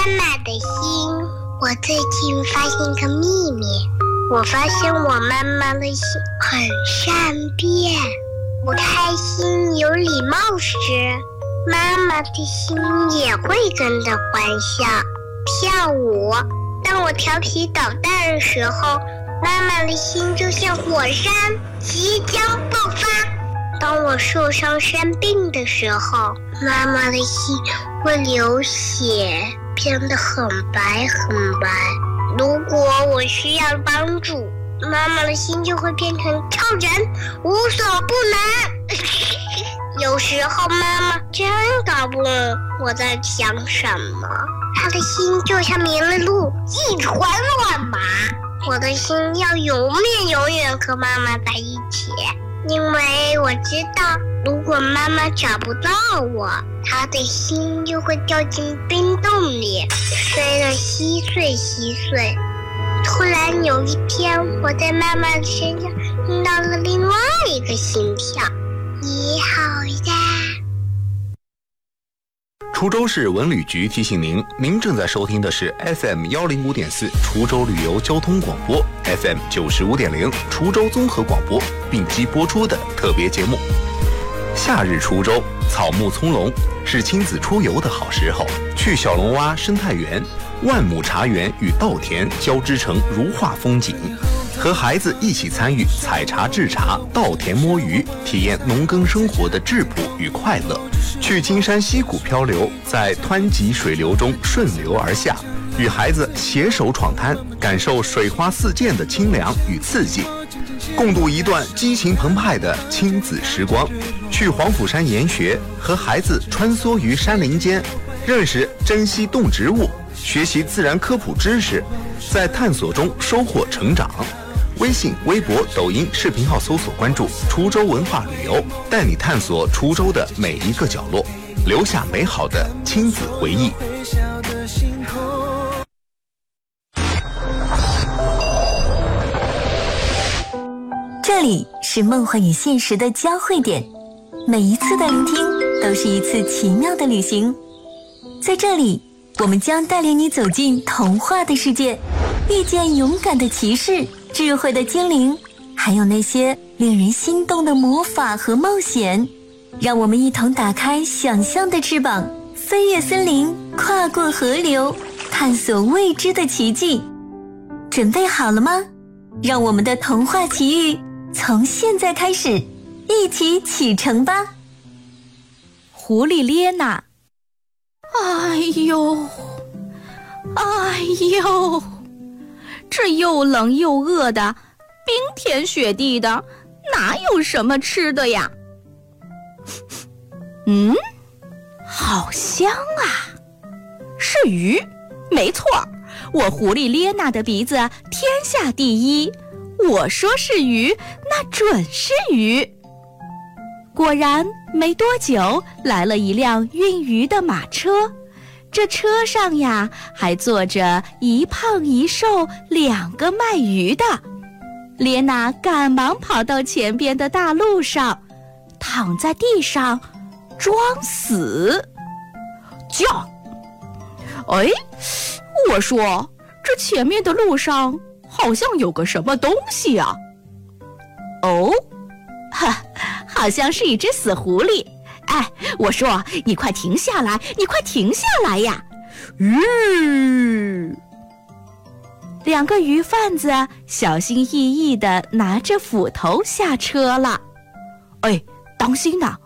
妈的心。我最近发现一个秘密，我发现我妈妈的心很善变。我开心有礼貌时，妈妈的心也会跟着欢笑跳舞。当我调皮捣蛋的时候，妈妈的心就像火山即将爆发。当我受伤生病的时候，妈妈的心会流血，变得很白很白。如果我需要帮助，妈妈的心就会变成超人，无所不能。有时候妈妈真搞不懂我在想什么，她的心就像迷了路，一团乱麻。我的心要永远和妈妈在一起，因为我知道，如果妈妈找不到我，她的心就会掉进冰洞里，睡得稀碎。突然有一天，我在妈妈的身上听到了另外一个心跳，你好呀。 滁州市文旅局提醒您，您正在收听的是 FM105.4 滁州旅游交通广播， FM 95.0 滁州综合广播并机播出的特别节目。夏日滁州草木葱茏，是亲子出游的好时候。去小龙洼生态园，万亩茶园与稻田交织成如画风景，和孩子一起参与采茶制茶、稻田摸鱼，体验农耕生活的质朴与快乐。去金山溪谷漂流，在湍急水流中顺流而下，与孩子携手闯滩，感受水花四溅的清凉与刺激，共度一段激情澎湃的亲子时光。去黄甫山研学，和孩子穿梭于山林间，认识珍稀动植物，学习自然科普知识，在探索中收获成长。微信、微博、抖音视频号搜索关注滁州文化旅游，带你探索滁州的每一个角落，留下美好的亲子回忆。 这里是梦幻与现实的交汇点，每一次的聆听都是一次奇妙的旅行。在这里，我们将带领你走进童话的世界，遇见勇敢的骑士、智慧的精灵，还有那些令人心动的魔法和冒险。让我们一同打开想象的翅膀，飞越森林，跨过河流，探索未知的奇迹。准备好了吗？让我们的童话奇遇从现在开始，一起启程吧。 狐狸列娜，哎呦，这又冷又饿的，冰天雪地的，哪有什么吃的呀？好香啊！是鱼，没错，我狐狸列娜的鼻子天下第一，我说是鱼，那准是鱼。果然，没多久来了一辆运鱼的马车，这车上呀还坐着一胖一瘦两个卖鱼的。列娜赶忙跑到前边的大路上，躺在地上装死，叫：哎，我说这前面的路上好像有个什么东西啊。哦，好像是一只死狐狸。哎，我说你快停下来，你快停下来呀！两个鱼贩子小心翼翼地拿着斧头下车了。哎，当心呐，